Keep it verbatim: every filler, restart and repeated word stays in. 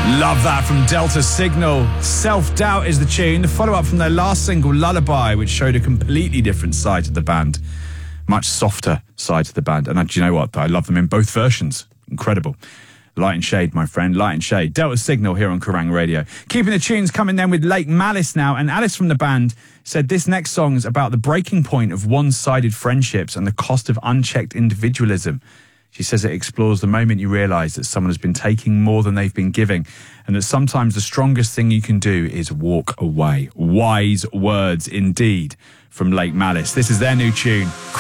Love that from Delta Signal. Self-Doubt is the tune. The follow-up from their last single, Lullaby, which showed a completely different side to the band. Much softer side to the band. And uh, do you know what? I love them in both versions. Incredible. Light and Shade, my friend. Light and Shade. Delta Signal here on Kerrang Radio. Keeping the tunes coming then with Lake Malice now. And Alice from the band said this next song is about the breaking point of one-sided friendships and the cost of unchecked individualism. She says it explores the moment you realise that someone has been taking more than they've been giving, and that sometimes the strongest thing you can do is walk away. Wise words indeed from Lake Malice. This is their new tune.